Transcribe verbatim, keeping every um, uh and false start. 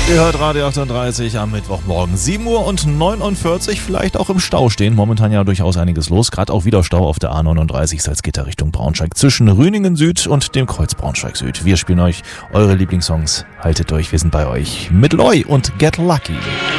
Ihr hört Radio achtunddreißig am Mittwochmorgen, sieben Uhr und neunundvierzig, vielleicht auch im Stau stehen. Momentan ja durchaus einiges los, gerade auch wieder Stau auf der A neununddreißig Salzgitter Richtung Braunschweig zwischen Rüningen Süd und dem Kreuz Braunschweig Süd. Wir spielen euch eure Lieblingssongs. Haltet durch, wir sind bei euch mit Loi und Get Lucky.